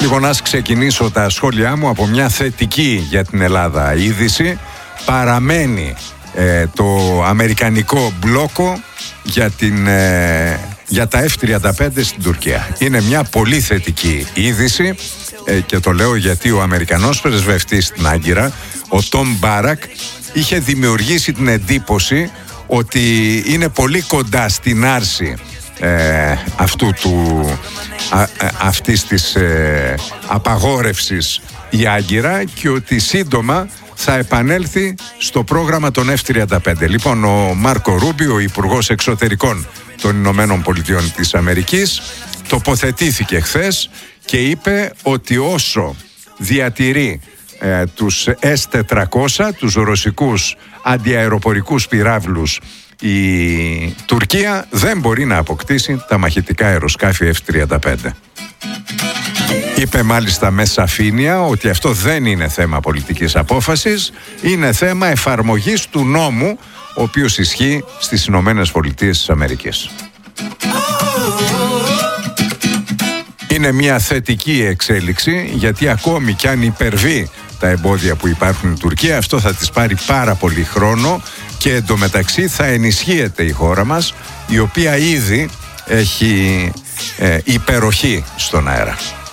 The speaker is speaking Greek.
Λοιπόν, ας ξεκινήσω τα σχόλιά μου από μια θετική για την Ελλάδα είδηση. Παραμένει το αμερικανικό μπλόκο για τα F-35 στην Τουρκία. Είναι μια πολύ θετική είδηση και το λέω γιατί ο Αμερικανός πρεσβευτής στην Άγκυρα, ο Τόμ Μπάρακ, είχε δημιουργήσει την εντύπωση ότι είναι πολύ κοντά στην άρση αυτής της απαγόρευσης η Άγκυρα και ότι σύντομα θα επανέλθει στο πρόγραμμα των F-35. Λοιπόν, ο Μάρκο Ρούμπιο, ο Υπουργός Εξωτερικών των Ηνωμένων Πολιτειών της Αμερικής, τοποθετήθηκε χθες και είπε ότι όσο διατηρεί τους S-400, τους ρωσικούς αντιαεροπορικούς πυράβλους, η Τουρκία δεν μπορεί να αποκτήσει τα μαχητικά αεροσκάφη F-35. Είπε μάλιστα με σαφήνεια ότι αυτό δεν είναι θέμα πολιτικής απόφασης, είναι θέμα εφαρμογής του νόμου, ο οποίος ισχύει στις Ηνωμένες Πολιτείες της Αμερικής. Είναι μια θετική εξέλιξη, γιατί ακόμη κι αν υπερβεί τα εμπόδια που υπάρχουν στην Τουρκία, αυτό θα της πάρει πάρα πολύ χρόνο και εντωμεταξύ θα ενισχύεται η χώρα μας, η οποία ήδη έχει υπεροχή στον αέρα.